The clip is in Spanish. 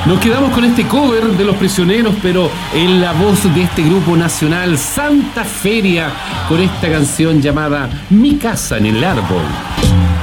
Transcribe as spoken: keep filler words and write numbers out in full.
Nos quedamos con este cover de Los Prisioneros, pero en la voz de este grupo nacional Santa Feria, con esta canción llamada Mi Casa en el Árbol.